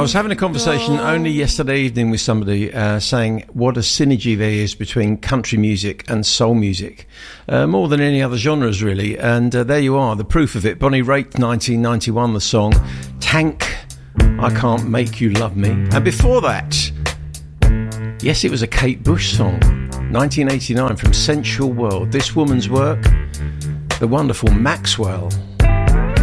was having a conversation only yesterday evening with somebody saying what a synergy there is between country music and soul music, more than any other genres really. And there you are, the proof of it. Bonnie Raitt, 1991, the song Tank, I Can't Make You Love Me. And before that, yes, it was a Kate Bush song, 1989, from Sensual World. This woman's work, the wonderful Maxwell.